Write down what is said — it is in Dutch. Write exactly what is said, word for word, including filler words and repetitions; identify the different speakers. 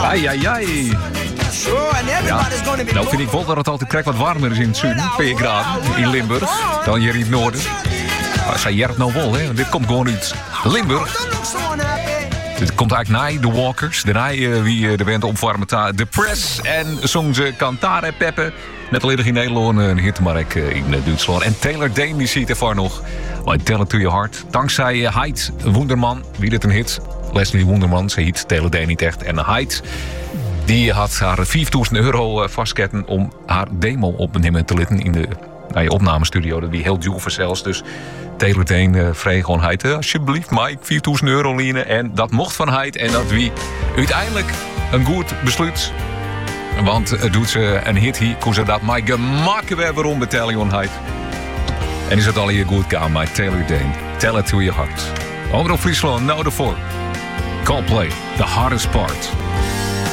Speaker 1: Ai, ai, ai. Ja. Nou vind ik wel dat het altijd krijgt wat warmer is in het zuiden. twee graden in Limburg dan hier in het noorden. Maar zei Jert nou wel, hè? Dit komt gewoon uit Limburg. Dit komt eigenlijk na de Walkers. Daarna uh, wie uh, de band opwarmen. De Press en zong ze Cantare Peppe. Net al eerder in Nederland een hitmark uh, in uh, Duitsland. En Taylor Dane die ziet ervan nog. I Tell It To Your Heart. Dankzij uh, Hyde Wonderman. Wie dit een hit? Leslie Wonderman. Ze heet Taylor Dane niet echt. En Hyde die had haar vijfduizend euro vastketten om haar demo op te nemen te litten in de nou, je opnamestudio. Dat die heel duur voor zelfs. Dus Taylor Dane uh, vreeg gewoon Hyde. Alsjeblieft Mike, vierduizend euro lenen. En dat mocht van Hyde. En dat wie uiteindelijk een goed besluit. Want het doet ze een hit hier. Kon ze dat maar gemakken we hebben om betalen on Hyde. En is het al hier goed gaan met Taylor Dane. Tell It To Your Heart. Omroep Friesland, nou ervoor. Coldplay, The Hardest Part.